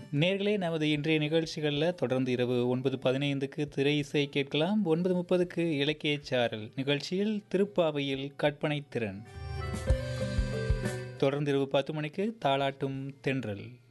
நேர்களே நமது இன்றைய நிகழ்ச்சிகளில் தொடர்ந்து இரவு 9:15க்கு திரை இசை கேட்கலாம். 9:30க்கு இலக்கிய சாரல் நிகழ்ச்சியில் திருப்பாவையில் கற்பனை திறன். தொடர்ந்து இரவு 10 மணிக்கு தாலாட்டும் தென்றல்.